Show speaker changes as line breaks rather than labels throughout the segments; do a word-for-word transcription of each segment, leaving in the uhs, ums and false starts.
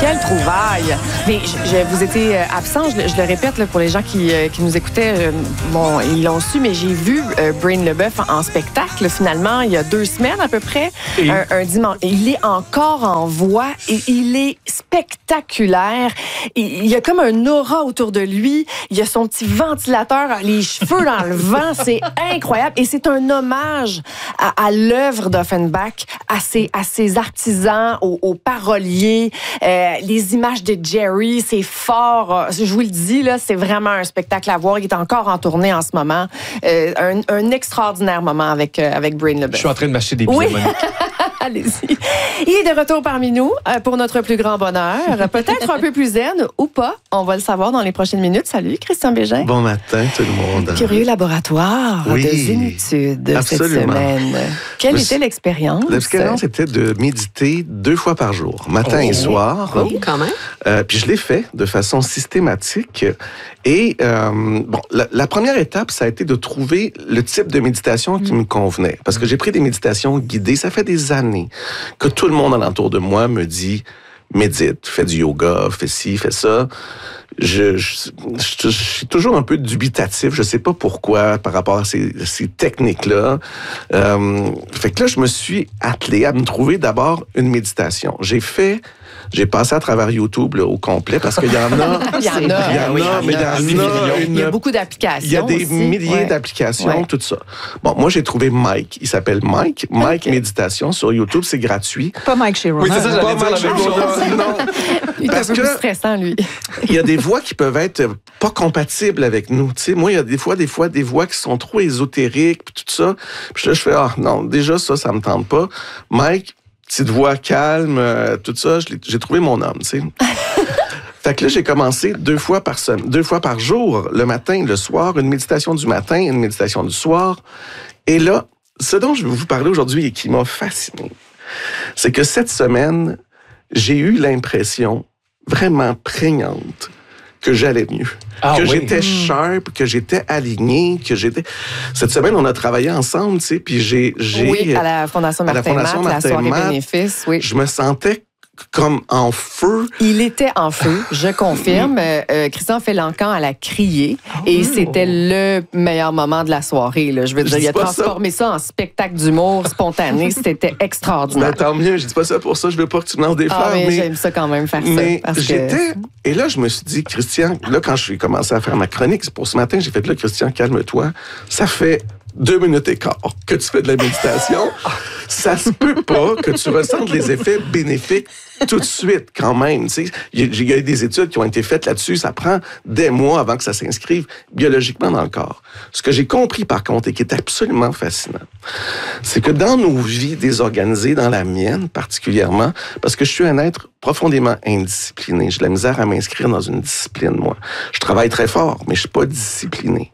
Quelle trouvaille! Mais je, je, vous étiez absent, je, je le répète là, pour les gens qui, euh, qui nous écoutaient, euh, bon, ils l'ont su, mais j'ai vu euh, Brain Leboeuf en, en spectacle, finalement, il y a deux semaines à peu près, et... un, un dimanche. Et il est encore en voix et il est spectaculaire. Et, il y a comme un aura autour de lui, il y a son petit ventilateur, les cheveux dans le vent, c'est incroyable. Et c'est un hommage à, à l'œuvre d'Offenbach, à ses, à ses artisans, aux, aux paroliers, euh, les images de Jerry, c'est fort. Je vous le dis, là, c'est vraiment un spectacle à voir. Il est encore en tournée en ce moment. Euh, un, un extraordinaire moment avec, euh, avec Brain Leboeuf.
Je suis en train de m'acheter des billets,
oui.
Monique.
Allez-y. Il est de retour parmi nous euh, pour notre plus grand bonheur. Peut-être un peu plus zen ou pas. On va le savoir dans les prochaines minutes. Salut, Christian Bégin.
Bon matin, tout le monde.
Curieux laboratoire
oui,
de zénitude cette semaine. Quelle
Mais
était l'expérience?
L'expérience était de méditer deux fois par jour, matin oh. et soir.
Oui, quand même.
Euh, puis je l'ai fait de façon systématique. Et euh, bon, la, la première étape, ça a été de trouver le type de méditation qui mmh. me convenait. Parce que j'ai pris des méditations guidées. Ça fait des années que tout le monde alentour de moi me dit « médite, fais du yoga, fais ci, fais ça ». Je, je, je, je suis toujours un peu dubitatif, je sais pas pourquoi par rapport à ces, ces techniques-là. Euh, fait que là, je me suis attelé à me trouver d'abord une méditation. J'ai fait, j'ai passé à travers YouTube là, au complet parce qu'il y en a.
Il y en a,
il y en
oui,
a, mais il y en a.
Une, il y a beaucoup d'applications.
Il y a des
aussi.
milliers
ouais.
d'applications,
ouais.
tout ça. Bon, moi, j'ai trouvé Mike. Il s'appelle Mike. Mike okay. Méditation sur YouTube, c'est gratuit.
Pas Mike Sheeran.
Oui, c'est ça, j'allais dire la même chose.
Non.
Il est un peu plus stressant, lui.
Il y a des voix qui peuvent être pas compatibles avec nous. Tu sais, moi, il y a des fois, des fois, des voix qui sont trop ésotériques, puis tout ça. Puis là, je fais, ah, non, déjà, ça, ça me tente pas. Mike, petite voix calme, euh, tout ça, j'ai trouvé mon homme, tu sais. Fait que là, j'ai commencé deux fois par semaine, deux fois par jour, le matin, le soir, une méditation du matin, une méditation du soir. Et là, ce dont je vais vous parler aujourd'hui et qui m'a fasciné, c'est que cette semaine, j'ai eu l'impression vraiment prégnante que j'allais mieux, ah, que oui. j'étais sharp, que j'étais aligné, que j'étais... Cette semaine, on a travaillé ensemble, tu sais, puis j'ai... j'ai
oui, à la Fondation Martin Matt, la soirée bénéfice, oui.
Je me sentais comme en feu.
Il était en feu, je confirme. euh, Christian Félancan, elle a crié oh. et c'était le meilleur moment de la soirée. Là. Je veux dire, je il a transformé ça. ça en spectacle d'humour spontané. C'était extraordinaire.
Ben, tant mieux, je dis pas ça pour ça. Je veux pas que tu me lances des fleurs.
Ah, mais,
mais
j'aime ça quand même faire
mais
ça. Parce
j'étais...
Que...
Et là, je me suis dit, Christian, là, quand je suis commencé à faire ma chronique, c'est pour ce matin, j'ai fait là, Christian, calme-toi. Ça fait deux minutes et quart que tu fais de la méditation. Ça se peut pas que tu ressentes les effets bénéfiques tout de suite, quand même. Tu sais, il y a eu des études qui ont été faites là-dessus. Ça prend des mois avant que ça s'inscrive biologiquement dans le corps. Ce que j'ai compris, par contre, et qui est absolument fascinant, c'est que dans nos vies désorganisées, dans la mienne particulièrement, parce que je suis un être profondément indiscipliné. J'ai de la misère à m'inscrire dans une discipline, moi. Je travaille très fort, mais je suis pas discipliné.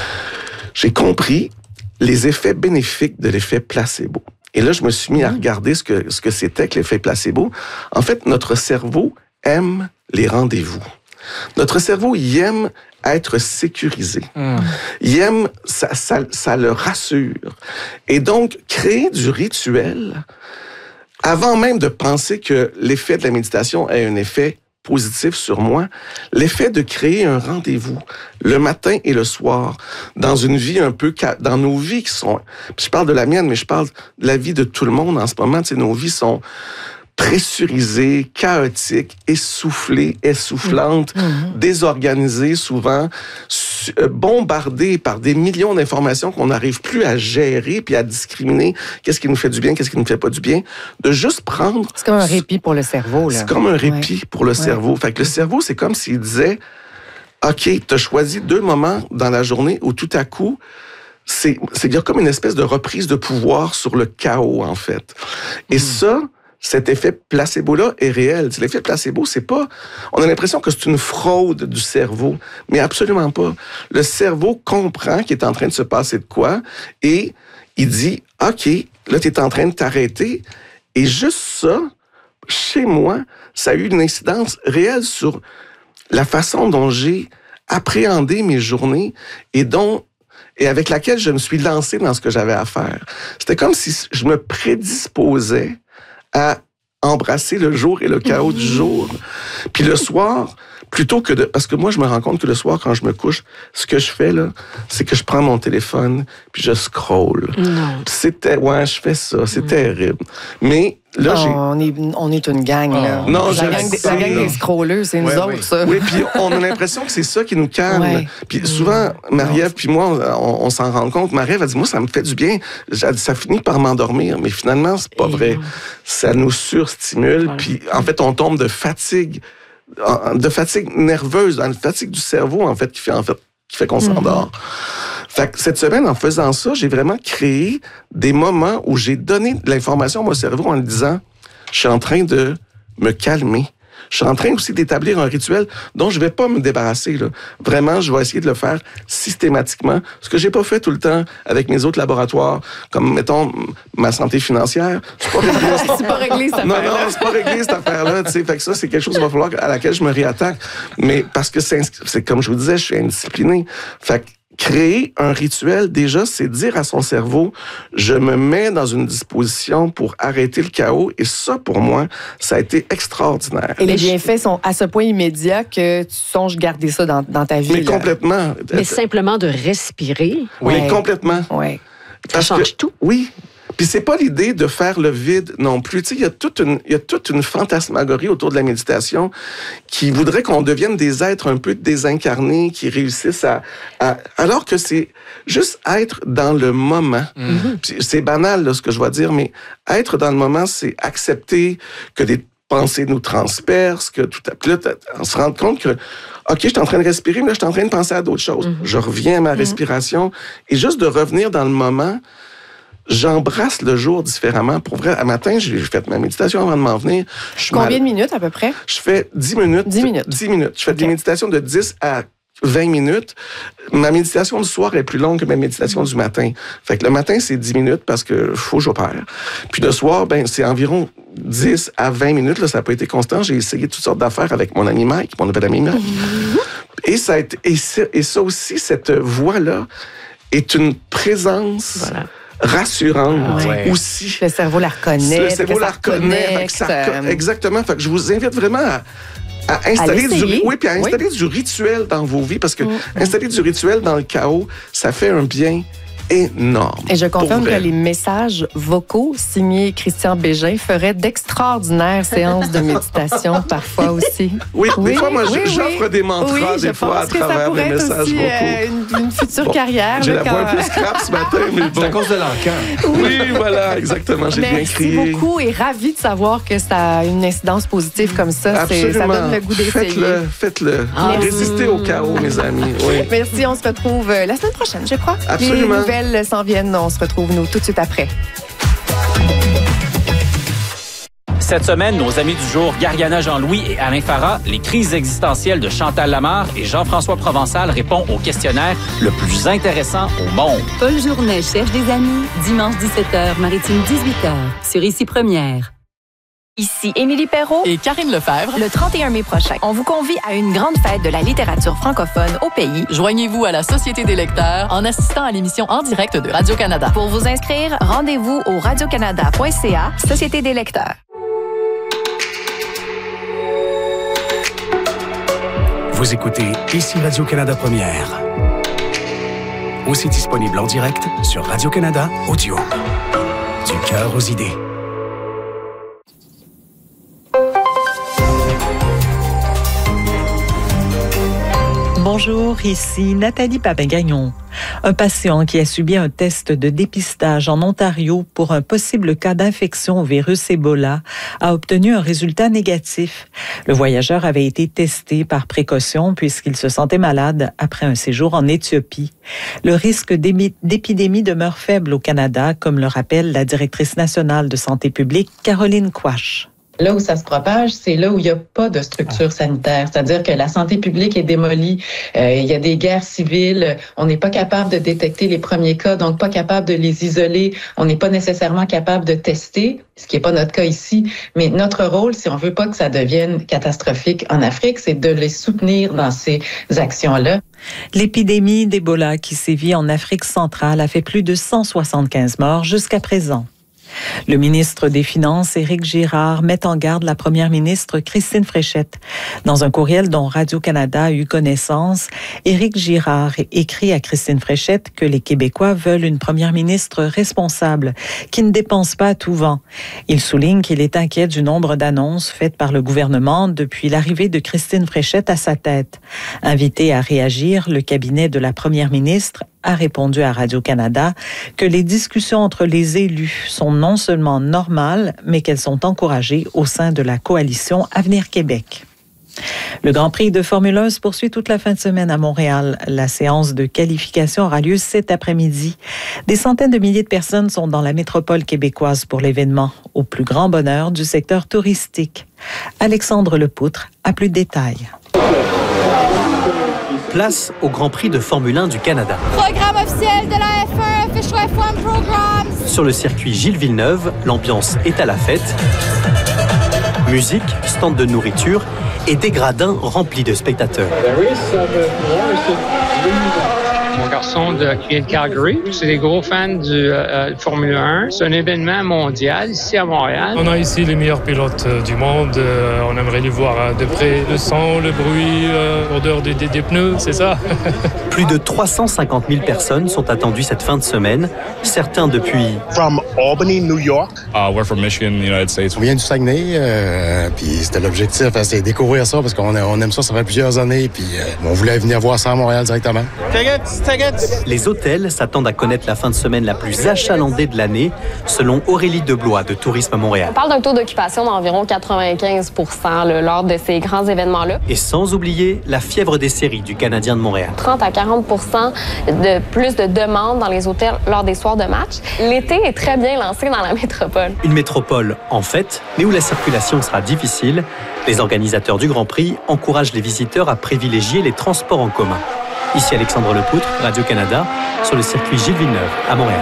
J'ai compris les effets bénéfiques de l'effet placebo. Et là, je me suis mis à regarder ce que, ce que c'était que l'effet placebo. En fait, notre cerveau aime les rendez-vous. Notre cerveau, il aime être sécurisé. Mmh. Il aime, ça, ça, ça le rassure. Et donc, créer du rituel, avant même de penser que l'effet de la méditation ait un effet positif sur moi, l'effet de créer un rendez-vous le matin et le soir dans une vie un peu, dans nos vies qui sont, je parle de la mienne, mais je parle de la vie de tout le monde en ce moment, tu sais, nos vies sont pressurisées, chaotiques, essoufflées, essoufflantes, mmh. désorganisées souvent, bombardées par des millions d'informations qu'on n'arrive plus à gérer puis à discriminer qu'est-ce qui nous fait du bien, qu'est-ce qui nous fait pas du bien, de juste prendre...
C'est comme un répit pour le cerveau, là.
C'est comme un répit ouais. pour le ouais. cerveau. Fait que le cerveau, c'est comme s'il disait, OK, t'as choisi deux moments dans la journée où tout à coup, c'est, c'est comme une espèce de reprise de pouvoir sur le chaos, en fait. Et mmh. ça... Cet effet placebo-là est réel. L'effet placebo, c'est pas... On a l'impression que c'est une fraude du cerveau, mais absolument pas. Le cerveau comprend qu'il est en train de se passer de quoi et il dit, OK, là, tu es en train de t'arrêter. Et juste ça, chez moi, ça a eu une incidence réelle sur la façon dont j'ai appréhendé mes journées et dont et avec laquelle je me suis lancé dans ce que j'avais à faire. C'était comme si je me prédisposais à embrasser le jour et le chaos du jour. Puis le soir, plutôt que de... Parce que moi, je me rends compte que le soir, quand je me couche, ce que je fais, là, c'est que je prends mon téléphone, puis je scroll.
Non.
C'était... Ouais, je fais ça. C'est mmh. terrible. Mais là,
oh,
j'ai...
On est, on est une gang, là.
Oh. Non,
la, gang des, la gang des scrolleux, c'est ouais, nous
ouais.
autres, ça.
Oui, puis on a l'impression que c'est ça qui nous calme. Ouais. Puis souvent, Marie-Ève puis moi, on, on s'en rend compte. Marie-Ève, elle dit, moi, ça me fait du bien. Ça finit par m'endormir. Mais finalement, c'est pas Et vrai. Non. Ça nous surstimule. Voilà. Puis en fait, on tombe de fatigue, de fatigue nerveuse, de fatigue du cerveau, en fait, qui fait, en fait, qui fait qu'on s'endort. Mm-hmm. Fait que cette semaine, en faisant ça, j'ai vraiment créé des moments où j'ai donné de l'information à mon cerveau en lui disant, je suis en train de me calmer. Je suis en train aussi d'établir un rituel dont je vais pas me débarrasser, là. Vraiment, je vais essayer de le faire systématiquement. Ce que j'ai pas fait tout le temps avec mes autres laboratoires, comme, mettons, ma santé financière. C'est pas réglé,
c'est pas réglé, cette
non,
affaire-là.
Non, non, c'est pas réglé, cette affaire-là. Tu sais, fait que ça, c'est quelque chose qu'il va falloir, à laquelle je me réattaque. Mais parce que c'est, c'est comme je vous disais, je suis indiscipliné. Fait que créer un rituel, déjà, c'est dire à son cerveau, je me mets dans une disposition pour arrêter le chaos. Et ça, pour moi, ça a été extraordinaire.
Et les bienfaits sont à ce point immédiats que tu songes garder ça dans, dans ta vie.
Mais
là.
complètement.
Mais simplement de respirer.
Oui,
ouais.
complètement.
Ouais.
Ça change tout.
Oui. Puis c'est pas l'idée de faire le vide non plus. Tu sais, il y a toute une, il y a toute une fantasmagorie autour de la méditation qui voudrait qu'on devienne des êtres un peu désincarnés, qui réussissent à, à alors que c'est juste être dans le moment. Mm-hmm. C'est banal, là, ce que je vais dire, mais être dans le moment, c'est accepter que des pensées nous transpercent, que tout à puis là, on se rend compte que OK, je suis en train de respirer, mais là, je suis en train de penser à d'autres choses. Mm-hmm. Je reviens à ma mm-hmm. respiration et juste de revenir dans le moment. J'embrasse le jour différemment. Pour vrai, à matin, j'ai fait ma méditation avant de m'en venir. Je
Combien
mal...
de minutes à peu près?
Je fais dix minutes.
dix minutes.
dix minutes. Je fais
okay.
des méditations de dix à vingt minutes. Ma méditation du soir est plus longue que ma méditation du matin. Fait que le matin, c'est dix minutes parce que faut que j'opère. Puis le soir, ben, c'est environ dix à vingt minutes. Là, ça n'a pas été constant. J'ai essayé toutes sortes d'affaires avec mon ami Mike, mon nouvel ami Mike. et, ça a été, et, ça, et ça aussi, cette voix-là est une présence... Voilà. rassurante ah ouais. aussi.
Le cerveau la reconnaît.
Le cerveau la reconnaît. Ça, exactement. Fait que je vous invite vraiment à, à installer, à du, oui, puis à installer oui. du rituel dans vos vies parce que mmh. installer du rituel dans le chaos, ça fait un bien énorme.
Et je confirme que les messages vocaux signés Christian Bégin feraient d'extraordinaires séances de méditation parfois aussi.
Oui,
oui
des fois, moi,
oui,
j'offre
oui.
des mantras
oui,
des fois à travers mes messages
aussi,
vocaux.
Euh, une, une future bon, carrière.
J'ai
là,
la voix un peu scrap ce matin, mais bon.
C'est à cause de l'encan.
Oui, voilà, exactement. J'ai bien crié.
Merci beaucoup et ravi de savoir que ça a une incidence positive comme ça. C'est, ça donne le goût d'essayer.
Faites-le, faites-le. Ah, résistez au chaos, mes amis. Oui.
Merci, on se retrouve la semaine prochaine, je crois.
Absolument.
Les nouvelles s'en viennent. On se retrouve, nous, tout de suite après.
Cette semaine, nos amis du jour, Gariana Jean-Louis et Alain Farah, les crises existentielles de Chantal Lamarre et Jean-François Provençal répondent au questionnaire le plus intéressant au monde.
Paul Journet cherche des amis. Dimanche dix-sept heures, Maritime dix-huit heures, sur Ici Première.
Ici Émilie Perrault
et Karine Lefebvre.
Le trente et un mai prochain, on vous convie à une grande fête de la littérature francophone au pays.
Joignez-vous à la Société des lecteurs en assistant à l'émission en direct de Radio-Canada.
Pour vous inscrire, rendez-vous au radiocanada point c a, Société des lecteurs.
Vous écoutez Ici Radio-Canada Première. Aussi disponible en direct sur Radio-Canada Audio. Du cœur aux idées.
Bonjour, ici Nathalie Papin-Gagnon. Un patient qui a subi un test de dépistage en Ontario pour un possible cas d'infection au virus Ebola a obtenu un résultat négatif. Le voyageur avait été testé par précaution puisqu'il se sentait malade après un séjour en Éthiopie. Le risque d'épidémie demeure faible au Canada, comme le rappelle la directrice nationale de santé publique, Caroline Quach.
Là où ça se propage, c'est là où il n'y a pas de structure sanitaire. C'est-à-dire que la santé publique est démolie. Euh, il y a des guerres civiles. On n'est pas capable de détecter les premiers cas, donc pas capable de les isoler. On n'est pas nécessairement capable de tester, ce qui n'est pas notre cas ici. Mais notre rôle, si on veut pas que ça devienne catastrophique en Afrique, c'est de les soutenir dans ces actions-là.
L'épidémie d'Ebola qui sévit en Afrique centrale a fait plus de cent soixante-quinze morts jusqu'à présent. Le ministre des Finances, Éric Girard, met en garde la première ministre Christine Fréchette. Dans un courriel dont Radio-Canada a eu connaissance, Éric Girard écrit à Christine Fréchette que les Québécois veulent une première ministre responsable, qui ne dépense pas à tout vent. Il souligne qu'il est inquiet du nombre d'annonces faites par le gouvernement depuis l'arrivée de Christine Fréchette à sa tête. Invité à réagir, le cabinet de la première ministre a répondu à Radio-Canada que les discussions entre les élus sont non seulement normales, mais qu'elles sont encouragées au sein de la coalition Avenir Québec. Le Grand Prix de Formule un se poursuit toute la fin de semaine à Montréal. La séance de qualification aura lieu cet après-midi. Des centaines de milliers de personnes sont dans la métropole québécoise pour l'événement, au plus grand bonheur du secteur touristique. Alexandre Lepoutre a plus de détails.
Place au Grand Prix de Formule un du Canada.
Programme officiel de la F un, Official F un Programs.
Sur le circuit Gilles Villeneuve, l'ambiance est à la fête. Musique, stand de nourriture et des gradins remplis de spectateurs.
Mon garçon de, qui vient de Calgary, c'est des gros fans du euh, Formule un. C'est un événement mondial ici à Montréal.
On a ici les meilleurs pilotes euh, du monde. Euh, on aimerait les voir euh, de près. Le son, le bruit, euh, l'odeur des, des, des pneus, c'est ça.
Plus de trois cent cinquante mille personnes sont attendues cette fin de semaine. Certains depuis...
From Albany, New York.
Uh, we're from Michigan, United States.
On vient du Saguenay, euh, puis c'était l'objectif, hein, c'est découvrir ça parce qu'on on aime ça, ça fait plusieurs années, puis euh, on voulait venir voir ça à Montréal directement.
Les hôtels s'attendent à connaître la fin de semaine la plus achalandée de l'année, selon Aurélie Deblois de Tourisme Montréal.
On parle d'un taux d'occupation d'environ quatre-vingt-quinze pour cent là, lors de ces grands événements-là.
Et sans oublier la fièvre des séries du Canadien de Montréal.
trente à quarante pour cent de plus de demandes dans les hôtels lors des soirs de match. L'été est très bien lancé dans la métropole.
Une métropole en fête, mais où la circulation sera difficile. Les organisateurs du Grand Prix encouragent les visiteurs à privilégier les transports en commun. Ici Alexandre Lepoutre, Radio-Canada, sur le circuit Gilles Villeneuve, à Montréal.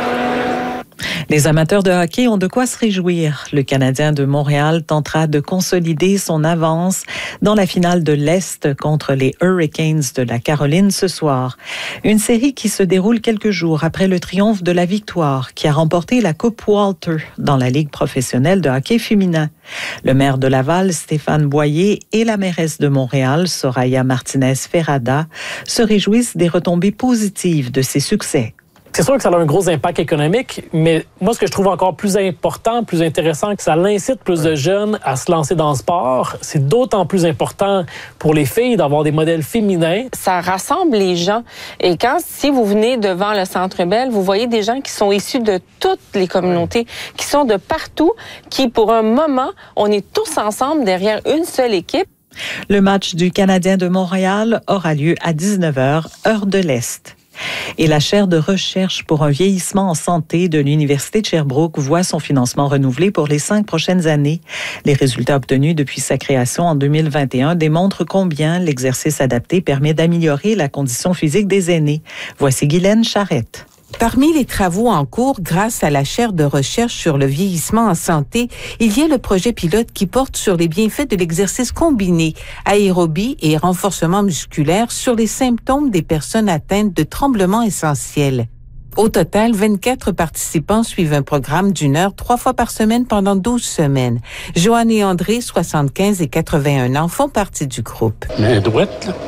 Les amateurs de hockey ont de quoi se réjouir. Le Canadien de Montréal tentera de consolider son avance dans la finale de l'Est contre les Hurricanes de la Caroline ce soir. Une série qui se déroule quelques jours après le triomphe de la Victoire, qui a remporté la Coupe Walter dans la Ligue professionnelle de hockey féminin. Le maire de Laval, Stéphane Boyer, et la mairesse de Montréal, Soraya Martinez-Ferrada, se réjouissent des retombées positives de ces succès.
C'est sûr que ça a un gros impact économique, mais moi, ce que je trouve encore plus important, plus intéressant, que ça incite plus de jeunes à se lancer dans le sport. C'est d'autant plus important pour les filles d'avoir des modèles féminins.
Ça rassemble les gens. Et quand, si vous venez devant le Centre Bell, vous voyez des gens qui sont issus de toutes les communautés, qui sont de partout, qui, pour un moment, on est tous ensemble derrière une seule équipe.
Le match du Canadien de Montréal aura lieu à dix-neuf heures, heure de l'Est. Et la chaire de recherche pour un vieillissement en santé de l'Université de Sherbrooke voit son financement renouvelé pour les cinq prochaines années. Les résultats obtenus depuis sa création en deux mille vingt et un démontrent combien l'exercice adapté permet d'améliorer la condition physique des aînés. Voici Guylaine Charrette.
Parmi les travaux en cours, grâce à la chaire de recherche sur le vieillissement en santé, il y a le projet pilote qui porte sur les bienfaits de l'exercice combiné, aérobie et renforcement musculaire sur les symptômes des personnes atteintes de tremblements essentiels. Au total, vingt-quatre participants suivent un programme d'une heure trois fois par semaine pendant douze semaines. Joanne et André, soixante-quinze et quatre-vingt-un ans, font partie du groupe.
Mais droite, là,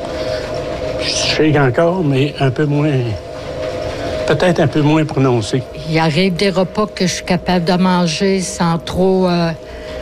je shake encore, mais un peu moins... peut-être un peu moins prononcé.
Il arrive des repas que je suis capable de manger sans trop... Euh,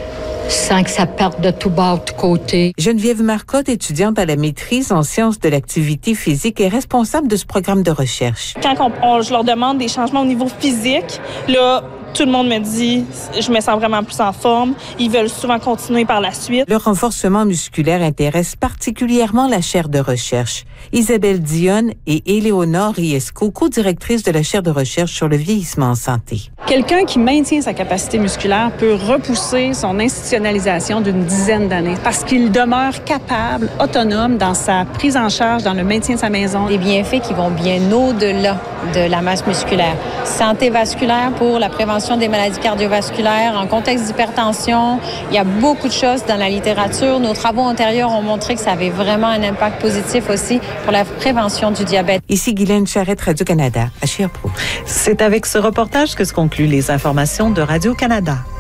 sans que ça parte de tout bas, de tout côté.
Geneviève Marcotte, étudiante à la maîtrise en sciences de l'activité physique, est responsable de ce programme de recherche.
Quand on, on, je leur demande des changements au niveau physique, là, tout le monde me dit « je me sens vraiment plus en forme ». Ils veulent souvent continuer par la suite.
Le renforcement musculaire intéresse particulièrement la chaire de recherche. Isabelle Dionne et Éléonore Riesco, co-directrices de la chaire de recherche sur le vieillissement en santé.
Quelqu'un qui maintient sa capacité musculaire peut repousser son institutionnalisation d'une dizaine d'années parce qu'il demeure capable, autonome dans sa prise en charge, dans le maintien de sa maison.
Des bienfaits qui vont bien au-delà de la masse musculaire. Santé vasculaire pour la prévention
prévention des maladies cardiovasculaires, en contexte d'hypertension. Il y a beaucoup de choses dans la littérature. Nos travaux antérieurs ont montré que ça avait vraiment un impact positif aussi pour la prévention du diabète.
Ici Guylaine Charrette, Radio-Canada, à Sherbrooke.
C'est avec ce reportage que se concluent les informations de Radio-Canada.